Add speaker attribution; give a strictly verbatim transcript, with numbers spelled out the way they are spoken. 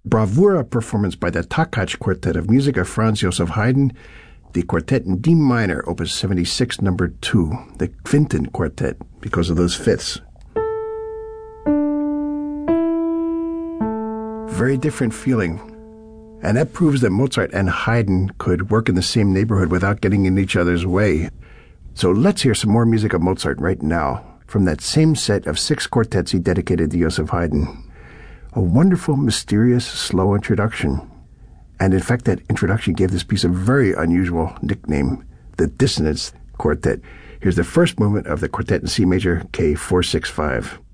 Speaker 1: bravura performance by the Takács Quartet of music of Franz Joseph Haydn, the Quartet in D minor, Opus seventy-six, number two, the Quinten Quartet, because of those fifths. Very different feeling. And that proves that Mozart and Haydn could work in the same neighborhood without getting in each other's way. So let's hear some more music of Mozart right now, from that same set of six quartets he dedicated to Joseph Haydn. A wonderful, mysterious, slow introduction. And in fact, that introduction gave this piece a very unusual nickname, the Dissonance Quartet. Here's the first movement of the Quartet in C major, K four six five.